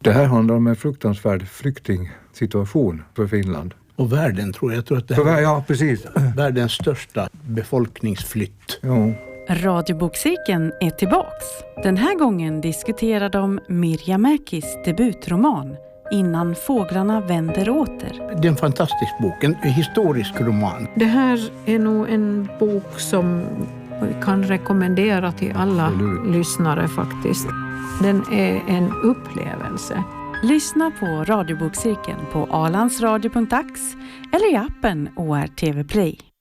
Det här handlar om en fruktansvärd flyktingsituation för Finland. Och världen tror jag. Jag tror att det här Ja, precis. världens största befolkningsflytt. Ja. Radiobokcirkeln är tillbaks. Den här gången diskuterar de Mirja Mäkis debutroman Innan fåglarna vänder åter. Det är en fantastisk bok, en historisk roman. Det här är nog en bok som vi kan rekommendera till alla lyssnare faktiskt. Den är en upplevelse. Lyssna på Radiobokcirkeln på alandsradio.ax eller i appen ORTV Play.